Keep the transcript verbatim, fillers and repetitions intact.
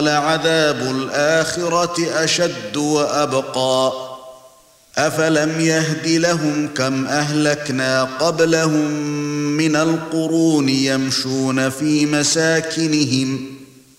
لَعَذَابُ الْآخِرَةِ أَشَدُّ وَأَبْقَى أَفَلَمْ يَهْدِ لَهُمْ كَمْ أَهْلَكْنَا قَبْلَهُمْ مِنَ الْقُرُونِ يَمْشُونَ فِي مَسَاكِنِهِمْ